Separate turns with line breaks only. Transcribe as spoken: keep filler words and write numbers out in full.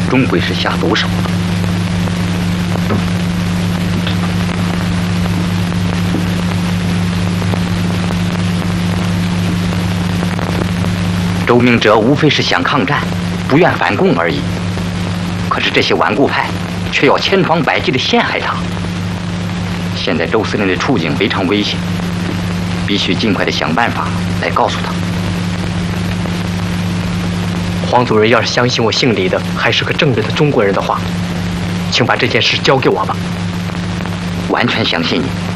终归是下毒手了。周明哲无非是想抗战，不愿反共而已。可是这些顽固派却要千方百计地陷害他。现在周司令的处境非常危险，必须尽快地想办法来告诉他。
黄主任要是相信我姓李的还是个正直的中国人的话，请把这件事交给我吧。
完全相信你。